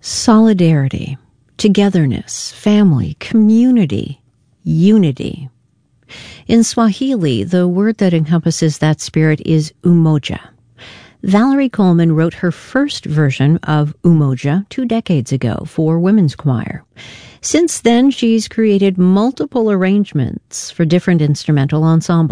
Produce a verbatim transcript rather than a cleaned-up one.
Solidarity, togetherness, family, community, unity. In Swahili, the word that encompasses that spirit is umoja. Valerie Coleman wrote her first version of Umoja two decades ago for women's choir. Since then, she's created multiple arrangements for different instrumental ensembles.